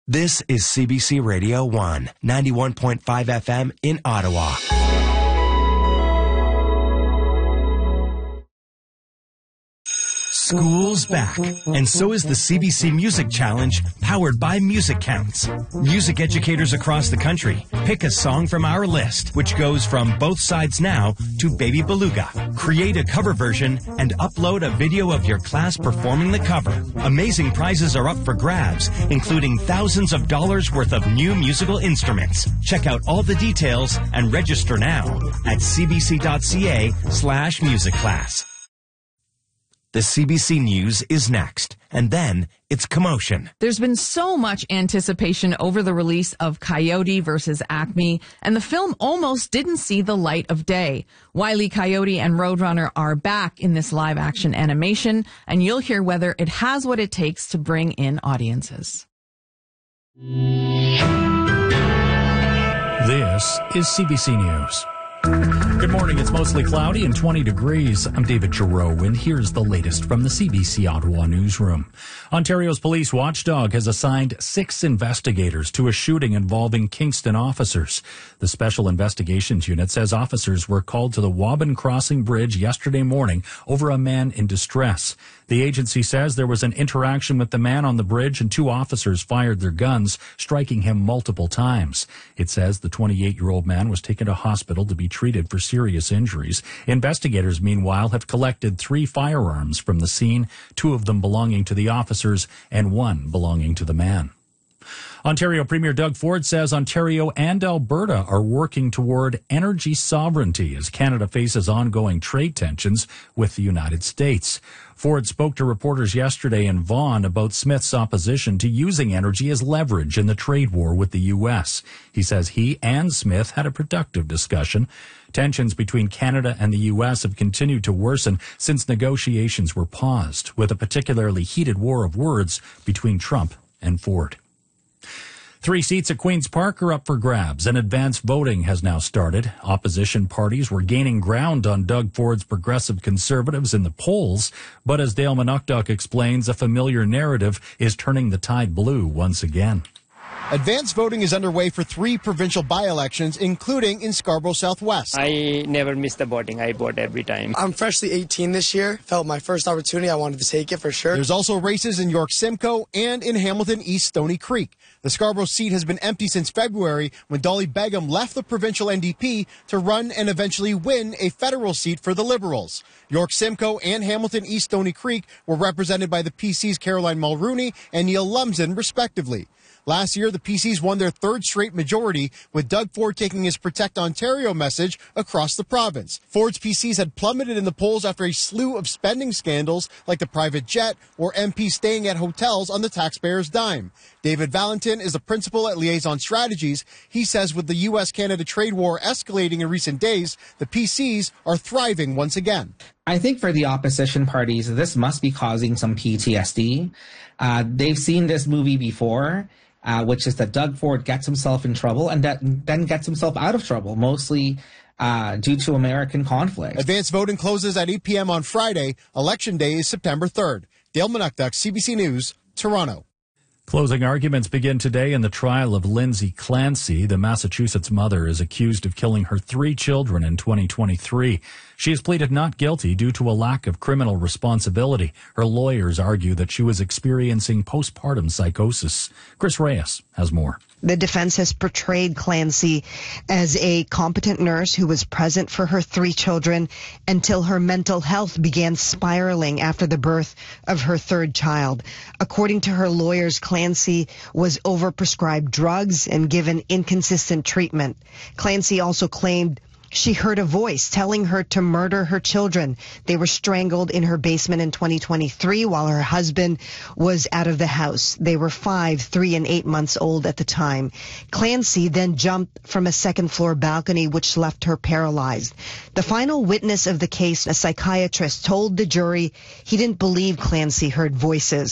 This is CBC Radio 1, 91.5 FM in Ottawa. School's back, and so is the CBC Music Challenge, powered by Music Counts. Music educators across the country pick a song from our list, which goes from Both Sides Now to Baby Beluga. Create a cover version and upload a video of your class performing the cover. Amazing prizes are up for grabs, including thousands of dollars worth of new musical instruments. Check out all the details and register now at cbc.ca/musicclass. The CBC News is next, and then it's commotion. There's been so much anticipation over the release of Coyote vs. Acme, and the film almost didn't see the light of day. Wile E. Coyote and Roadrunner are back in this live-action animation, and you'll hear whether it has what it takes to bring in audiences. This is CBC News. Good morning. It's mostly cloudy and 20 degrees. I'm David Giroux, and here's the latest from the CBC Ottawa newsroom. Ontario's police watchdog has assigned 6 investigators to a shooting involving Kingston officers. The Special Investigations Unit says officers were called to the Waban Crossing Bridge yesterday morning over a man in distress. The agency says there was an interaction with the man on the bridge and 2 officers fired their guns, striking him multiple times. It says the 28-year-old man was taken to hospital to be treated for serious injuries. Investigators, meanwhile, have collected 3 firearms from the scene, 2 of them belonging to the officers and 1 belonging to the man. Ontario Premier Doug Ford says Ontario and Alberta are working toward energy sovereignty as Canada faces ongoing trade tensions with the United States. Ford spoke to reporters yesterday in Vaughan about Smith's opposition to using energy as leverage in the trade war with the U.S. He says he and Smith had a productive discussion. Tensions between Canada and the U.S. have continued to worsen since negotiations were paused, with a particularly heated war of words between Trump and Ford. 3 seats at Queen's Park are up for grabs, and advanced voting has now started. Opposition parties were gaining ground on Doug Ford's Progressive Conservatives in the polls, but as Dale Manukduk explains, a familiar narrative is turning the tide blue once again. Advanced voting is underway for 3 provincial by-elections, including in Scarborough Southwest. I never miss the voting. I vote every time. I'm freshly 18 this year. Felt my first opportunity. I wanted to take it for sure. There's also races in York Simcoe and in Hamilton East Stony Creek. The Scarborough seat has been empty since February when Dolly Begum left the provincial NDP to run and eventually win a federal seat for the Liberals. York Simcoe and Hamilton East Stony Creek were represented by the PC's Caroline Mulrooney and Neil Lumsden, respectively. Last year, the PCs won their 3rd straight majority, with Doug Ford taking his Protect Ontario message across the province. Ford's PCs had plummeted in the polls after a slew of spending scandals like the private jet or MPs staying at hotels on the taxpayers' dime. David Valentin is the principal at Liaison Strategies. He says with the U.S.-Canada trade war escalating in recent days, the PCs are thriving once again. I think for the opposition parties, this must be causing some PTSD. They've seen this movie before. Which is that Doug Ford gets himself in trouble and then gets himself out of trouble, mostly due to American conflict. Advanced voting closes at 8 p.m. on Friday. Election Day is September 3rd. Dale Manukduk, CBC News, Toronto. Closing arguments begin today in the trial of Lindsay Clancy. The Massachusetts mother is accused of killing her 3 children in 2023. She has pleaded not guilty due to a lack of criminal responsibility. Her lawyers argue that she was experiencing postpartum psychosis. Chris Reyes has more. The defense has portrayed Clancy as a competent nurse who was present for her 3 children until her mental health began spiraling after the birth of her 3rd child. According to her lawyers, Clancy was overprescribed drugs and given inconsistent treatment. Clancy also claimed she heard a voice telling her to murder her children. They were strangled in her basement in 2023 while her husband was out of the house. They were 5, 3, and 8 months old at the time. Clancy then jumped from a 2nd-floor balcony, which left her paralyzed. The final witness of the case, a psychiatrist, told the jury he didn't believe Clancy heard voices.